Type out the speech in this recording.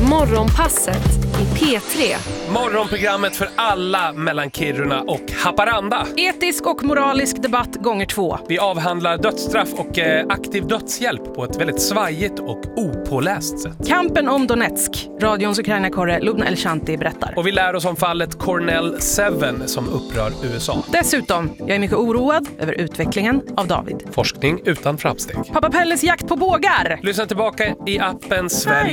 Morgonpasset i P3. Morgonprogrammet för alla mellan Kiruna och Haparanda. Etisk och moralisk debatt gånger 2. Vi avhandlar dödsstraff och aktiv dödshjälp på ett väldigt svajigt och opåläst sätt. Kampen om Donetsk. Radions Ukraina-korre Lubna El-Shanti berättar. Och vi lär oss om fallet Cornell 7 som upprör USA. Dessutom, jag är mycket oroad över utvecklingen av David. Forskning utan framsteg. Pappa Pelles jakt på bågar. Lyssna tillbaka i appen Sverige